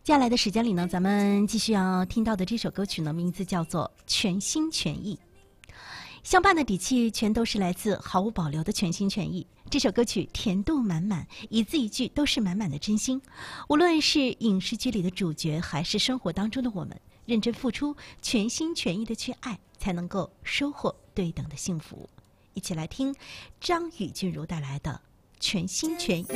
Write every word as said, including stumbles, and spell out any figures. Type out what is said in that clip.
接下来的时间里呢，咱们继续要听到的这首歌曲呢，名字叫做《全心全意》。相伴的底气全都是来自毫无保留的全心全意。这首歌曲甜度满满，一字一句都是满满的真心。无论是影视剧里的主角，还是生活当中的我们，认真付出，全心全意的去爱，才能够收获对等的幸福。一起来听张宇俊如带来的《全心全意》。